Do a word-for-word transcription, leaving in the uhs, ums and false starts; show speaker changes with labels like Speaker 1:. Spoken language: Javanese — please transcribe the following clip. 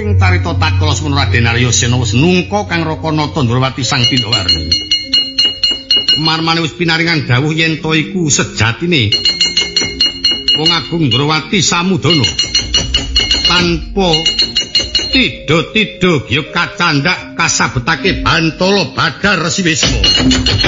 Speaker 1: saking carita Takala Semana Raden Arya Sena wis nungka Kang Rakanata Ndrawati sang Pindawarni. Marmane wis pinaringan dawuh yen to iku sejatine wong agung Ndrawati Samudana tanpa tidha-tidha ya kacandak kasabetake Bantala Badar Resi Wisma.